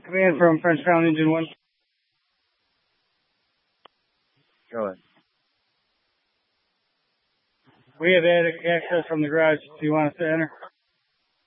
Command from French Found Engine 1. Go ahead. We have access from the garage. Do you want us to enter?